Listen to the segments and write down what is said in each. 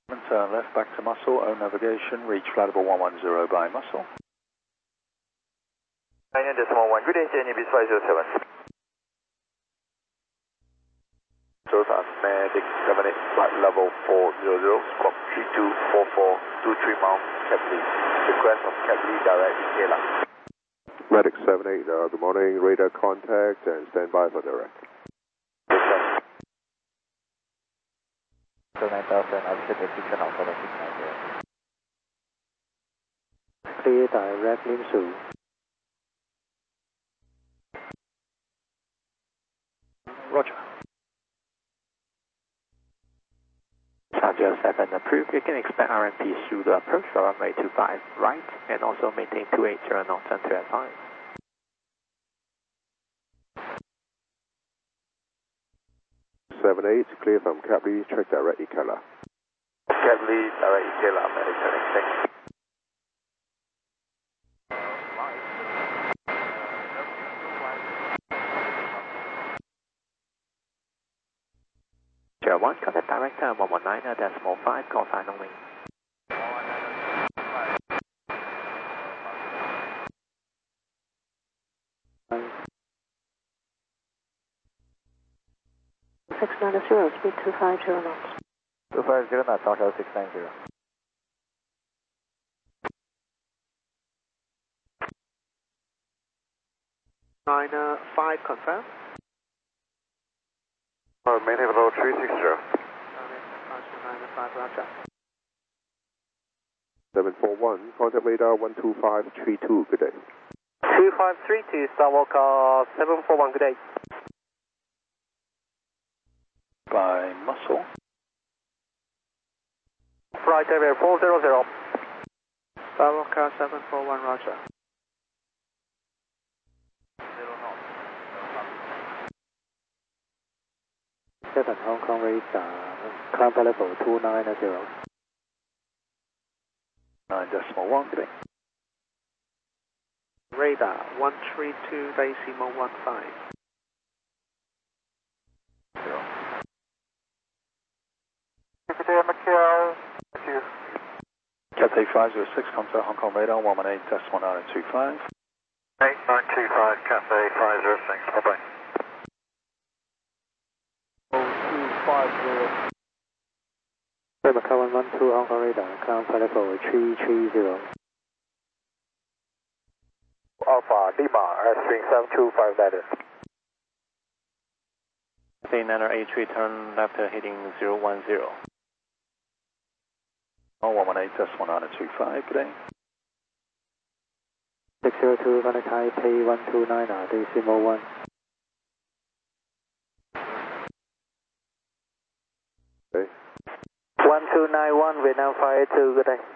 Turn left back to Muscle, O navigation, reach flight level 110 by Muscle. 9.1, good day, JNB 507. Medic 78, flight level 400, squawk 3244, 23 miles, Cap Lee. Request of Cap Lee, direct Taylor. Medic 78, good morning, radar contact and stand by for direct. Yes, sir. So 9000, I'll set the picture now for the 690. Clear direct Lim Roger. Charger 7 approved. You can expect RMP through the approach for runway 25 right and also maintain 280 knots until advance. Seven eight, clear from Cap Lee, check direct Ikela. Cap Lee, direct Taylor, Medic 78, thank you. Sierra 1, contact director 119.5, call sign only. Six 690, speed 250 knots. 250 knots, Charger 690. 5 confirm. Maintain level 360. 5, roger. 741, contact radar 12532, good day. 2532, Skywalker 741, good day. By Muscle. Flight area 400. Skywalker 741, roger. Seven Hong Kong radar, climb flight level 290. 9.1, good day. Radar 132.15. Secretary Macau, thank you. Cathay 506, contact Hong Kong radar 118.1925. 8925, Cathay 506, bye-bye. 0250. Macau 112 Hong Kong radar, climb flight level 330. Alpha Lima, string 72590. Cathay 983, turn left heading 010. 118.1925, good day. 602, contact Taipei 129, decimal 1. Okay. 1291, Vietnam 582, good day.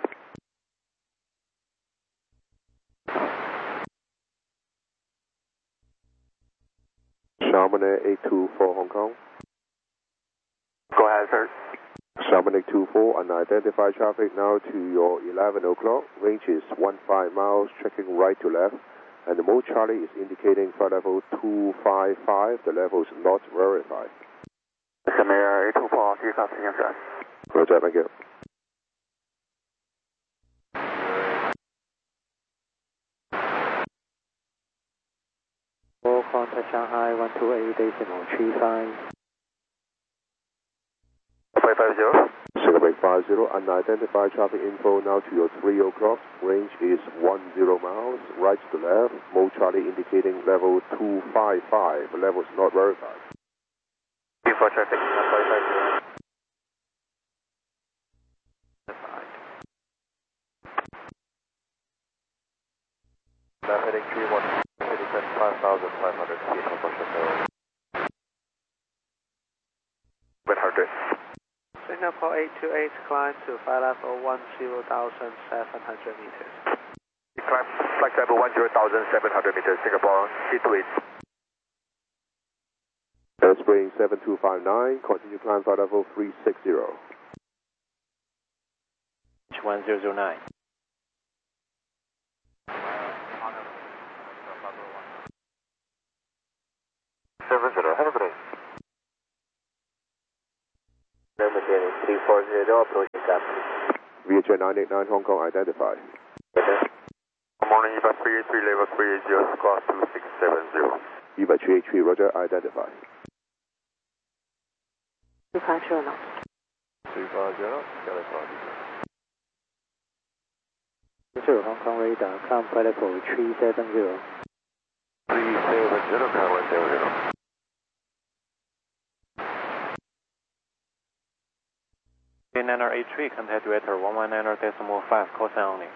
Chamonix 824 Hong Kong. Go ahead, sir. Chamonix 24, unidentified traffic now to your 11 o'clock. Range is 15 miles, checking right to left. And the mode Charlie is indicating flight level 255. The level is not verified. Samir 824, you can see him, sir. Roger, thank you. Contact Shanghai 128.35. 550. Singapore 50, unidentified traffic info now to your 3 o'clock. Range is 10 miles, right to left. Mode Charlie indicating level 255. The level is not verified. For traffic, 550. Left heading 31, descent 5,500 feet, unfortunately. 100. Singapore 828, climb to flight level 10,700 meters. You climb flight level 10,700 meters, Singapore, C28. Spring 7259, continue climb flight level 360. 1009. 70, have a good day. Number 340, approach VHA 989 Hong Kong identified. Good morning, EVA 383, level 380, squawk 2670. EVA 383, Roger, identified. 250 knots. 250, California. 0 Hong Kong radar, climb flight level 370. 370, California 00. Niner 83, contact director 119.5, call sign only.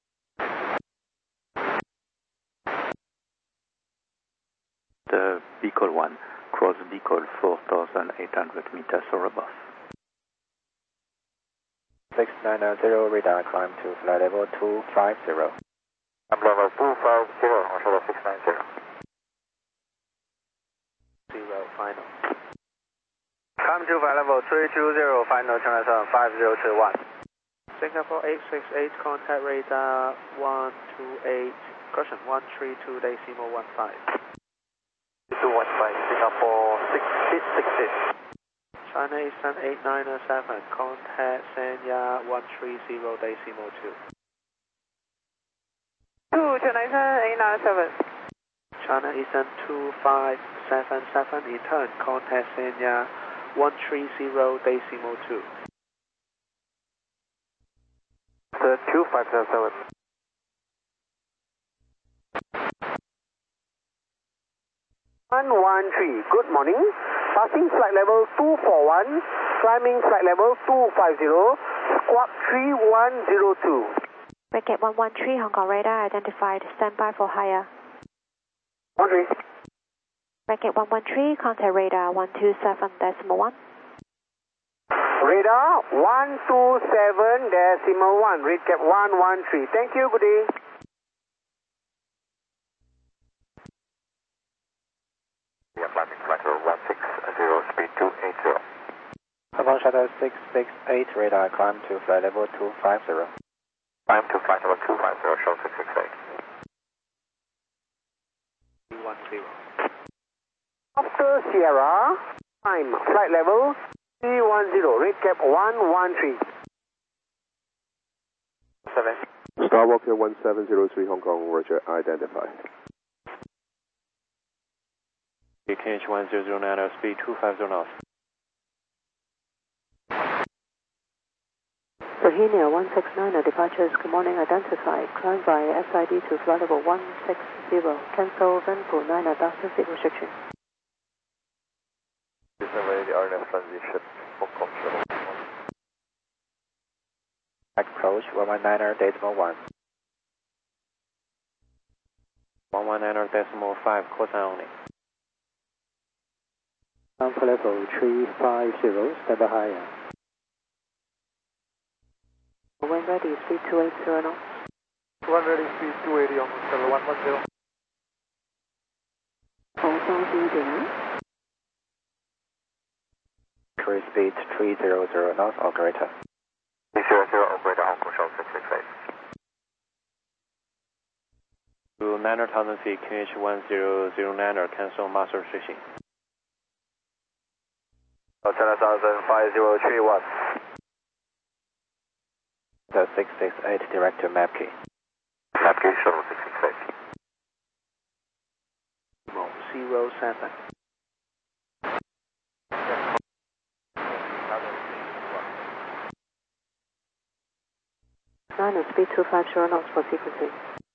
The Beacon 1, cross Beacon 4,800 meters or above. 690 radar, climb to flight level 250. I'm level 250, Hotel 690. 0 final. Climb to flight level 320, final channel 5021. Singapore 868, contact radar 128, caution 132.15. 215, Singapore 668. China Eastern 8907, contact Sanya 130.2. 229 897. China Eastern 2577, return, contact Sanya 130.2. 2577. Good morning. Passing flight level 241, climbing flight level 250, squawk 3102. Wicket 113, Hong Kong radar identified. Stand by for higher. 13. Wicket 113, contact radar 127.1. Radar 127.1, recap 113. Thank you, good day. We are climbing flight level 160, speed 280. Hong Kong Shuttle 668, radar climb to flight level 250. Climb to flight level 250, show 668. 210. After Sierra, climb flight level 310, recap 113. 7. Skywalker 1703 Hong Kong, Roger, identified. KH 1009, speed 250 knots. Bohemia 169, departures, good morning, identified. Climb by SID to flight level 160. Cancel Vanpo 9 adaptive seat restriction. This is the RNF transition, Hong Kong Shuttle. Approach 119.1. 119.5, call sign only. Climb for level 350, stand by higher. When ready, speed 280 knots. When ready, speed 280 on Hotel 110. 红松机顶 Cruise speed 300 knots or greater. 300, operator Hong Kong Shuttle 668. To 9,000 feet, KH 1009, cancel master restriction. Hotel 5031. The 668, direct to Mapkey. Mapkey Shuttle 668. 07. Nine speed 250 knots for sequencing.